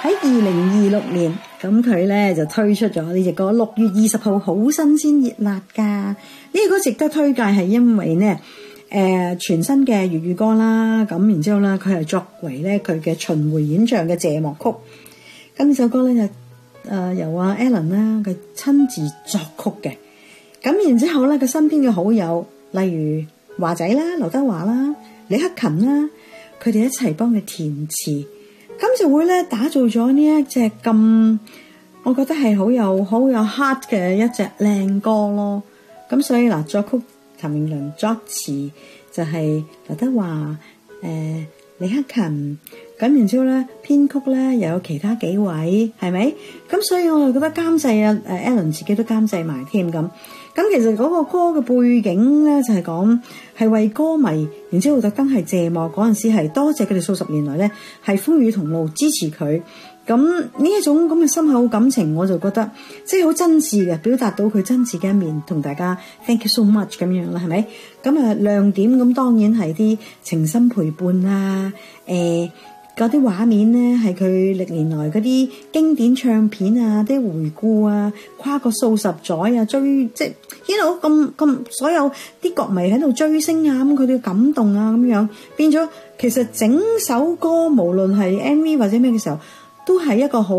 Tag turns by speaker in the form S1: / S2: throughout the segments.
S1: 喺2026年，咁佢咧就推出咗呢隻歌，6月20號好新鮮熱辣噶。呢個歌值得推介係因為咧，全新嘅粵語歌啦，咁然之後咧佢係作為咧佢嘅巡迴演唱嘅謝幕曲。咁呢首歌咧就由阿 Alan 啦佢親自作曲嘅。咁然之後咧佢身邊嘅好友，例如華仔啦、劉德華啦、李克勤啦，佢哋一齊幫佢填詞。咁就會咧打造咗呢一隻咁，我覺得係好有 heart 嘅一隻靚歌咯。咁所以嗱，作曲譚詠麟，作詞就係劉德華、李克勤。咁然之後咧編曲咧又有其他幾位，係咪？咁所以我就覺得監製啊，Alan 自己都監製埋添咁。咁其實嗰個歌嘅背景咧就係講係為歌迷，然之後特登係謝幕嗰陣時係多謝佢哋數十年來咧係風雨同路支持佢。咁呢一種咁嘅深厚感情，我就覺得即係好真摯嘅，表達到佢真摯嘅一面，同大家 thank you so much 咁樣啦，係咪？咁亮點咁當然係啲情深陪伴啊，嗰啲畫面咧係佢歷年來嗰啲經典唱片啊，啲回顧啊，跨過數十載啊，追即係一路咁所有啲歌迷喺度追星啊，咁佢哋感動啊咁樣，變咗其實整首歌無論係 MV 或者咩嘅時候，都係一個好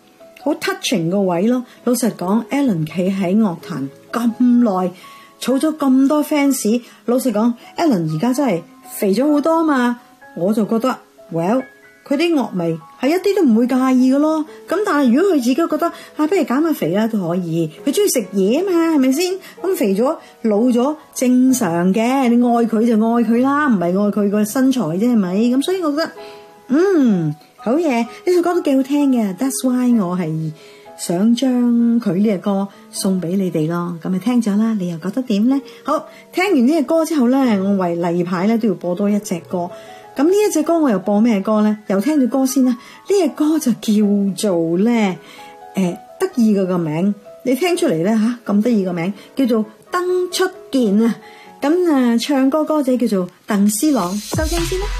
S1: touching 個位咯。老實講 Alan 企喺樂壇咁耐，儲咗咁多 fans， 老實講 Alan 而家真係肥咗好多嘛，我就覺得 well。佢啲樂迷係一啲都唔會介意嘅咯，咁但係如果佢自己覺得不如減下肥啦都可以，佢中意食嘢嘛，係咪先？咁肥咗老咗正常嘅，你愛佢就愛佢啦，唔係愛佢個身材啫，係咪？咁所以我覺得好嘢，呢首歌都幾好聽嘅 ，That's why 我係想將佢呢隻歌送俾你哋咯。咁咪聽咗啦，你又覺得點呢？好，聽完呢隻歌之後呢，我為例牌呢都要播多一隻歌。咁呢一隻歌我又播咩歌呢？又聽咗歌先啦。呢隻歌就叫做咧，得意嘅個名，你聽出嚟咧吓，咁得意個名，叫做燈出見啊。咁唱歌歌仔叫做鄧思朗，收聽先啦。